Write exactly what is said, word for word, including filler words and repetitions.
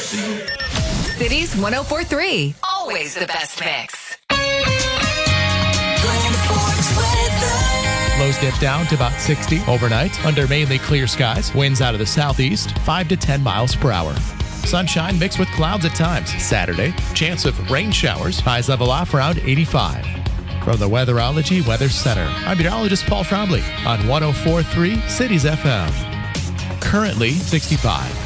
Cities one oh four point three. Always the best mix. Lows get down to about sixty overnight under mainly clear skies. Winds out of the southeast, five to ten miles per hour. Sunshine mixed with clouds at times. Saturday, chance of rain showers. Highs level off around eighty-five. From the Weatherology Weather Center, I'm meteorologist Paul Trombley on one oh four point three Cities F M. Currently sixty-five.